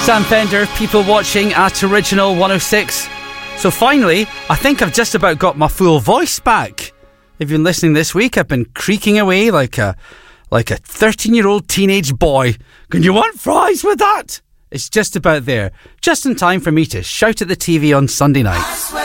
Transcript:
Sam Fender, People Watching at Original 106. So finally, I think I've just about got my full voice back. If you've been listening this week, I've been creaking away like a 13-year-old teenage boy. Can you want fries with that? It's just about there. Just in time for me to shout at the TV on Sunday night.